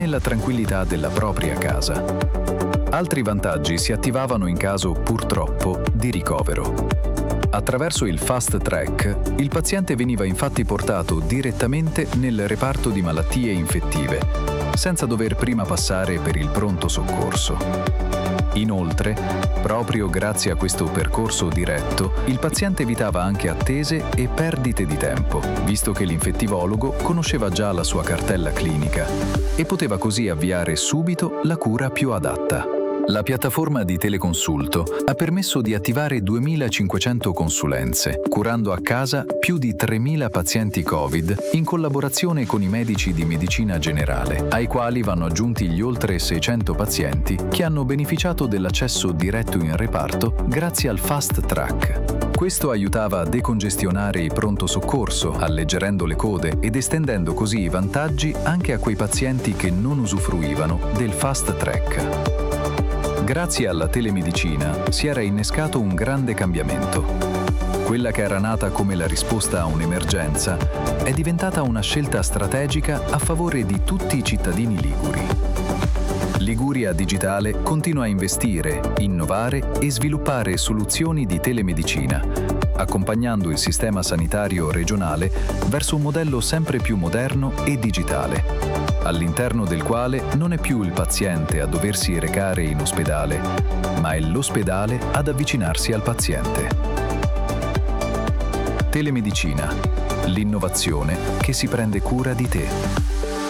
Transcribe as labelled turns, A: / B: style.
A: nella tranquillità della propria casa. Altri vantaggi si attivavano in caso, purtroppo, di ricovero. Attraverso il Fast Track, il paziente veniva infatti portato direttamente nel reparto di malattie infettive, senza dover prima passare per il pronto soccorso. Inoltre, proprio grazie a questo percorso diretto, il paziente evitava anche attese e perdite di tempo, visto che l'infettivologo conosceva già la sua cartella clinica e poteva così avviare subito la cura più adatta. La piattaforma di teleconsulto ha permesso di attivare 2.500 consulenze, curando a casa più di 3.000 pazienti Covid in collaborazione con i medici di medicina generale, ai quali vanno aggiunti gli oltre 600 pazienti che hanno beneficiato dell'accesso diretto in reparto grazie al Fast Track. Questo aiutava a decongestionare il pronto soccorso, alleggerendo le code ed estendendo così i vantaggi anche a quei pazienti che non usufruivano del Fast Track. Grazie alla telemedicina si era innescato un grande cambiamento. Quella che era nata come la risposta a un'emergenza è diventata una scelta strategica a favore di tutti i cittadini liguri. Liguria Digitale continua a investire, innovare e sviluppare soluzioni di telemedicina, accompagnando il sistema sanitario regionale verso un modello sempre più moderno e digitale, all'interno del quale non è più il paziente a doversi recare in ospedale, ma è l'ospedale ad avvicinarsi al paziente. Telemedicina, l'innovazione che si prende cura di te.